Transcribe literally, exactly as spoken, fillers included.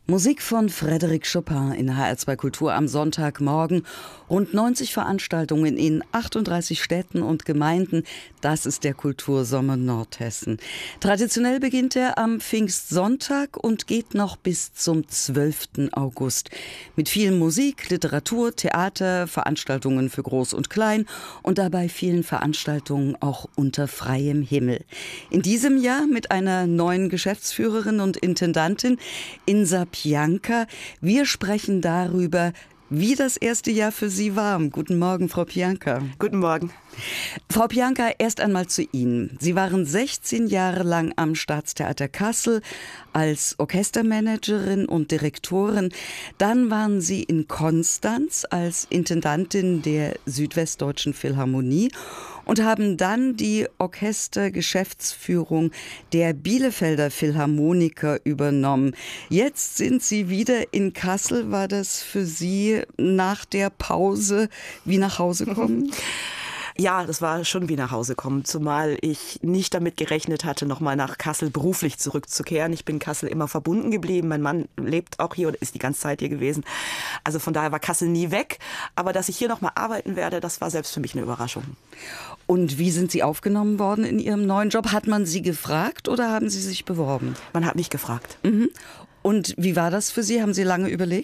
Musik von Frédéric Chopin in H R zwei Kultur am Sonntagmorgen. Rund neunzig Veranstaltungen in achtunddreißig Städten und Gemeinden. Das ist der Kultursommer Nordhessen. Traditionell beginnt er am Pfingstsonntag und geht noch bis zum zwölften August. Mit viel Musik, Literatur, Theater, Veranstaltungen für Groß und Klein und dabei vielen Veranstaltungen auch unter freiem Himmel. In diesem Jahr mit einer neuen Geschäftsführerin und Intendantin, Insa Pianka. Wir sprechen darüber, wie das erste Jahr für Sie war. Guten Morgen, Frau Pianka. Guten Morgen. Frau Pianka, erst einmal zu Ihnen. Sie waren sechzehn Jahre lang am Staatstheater Kassel als Orchestermanagerin und Direktorin. Dann waren Sie in Konstanz als Intendantin der Südwestdeutschen Philharmonie und haben dann die Orchestergeschäftsführung der Bielefelder Philharmoniker übernommen. Jetzt sind Sie wieder in Kassel. War das für Sie nach der Pause wie nach Hause kommen? Ja, das war schon wie nach Hause kommen, zumal ich nicht damit gerechnet hatte, nochmal nach Kassel beruflich zurückzukehren. Ich bin Kassel immer verbunden geblieben. Mein Mann lebt auch hier und ist die ganze Zeit hier gewesen. Also von daher war Kassel nie weg. Aber dass ich hier nochmal arbeiten werde, das war selbst für mich eine Überraschung. Und wie sind Sie aufgenommen worden in Ihrem neuen Job? Hat man Sie gefragt oder haben Sie sich beworben? Man hat mich gefragt. Mhm. Und wie war das für Sie? Haben Sie lange überlegt?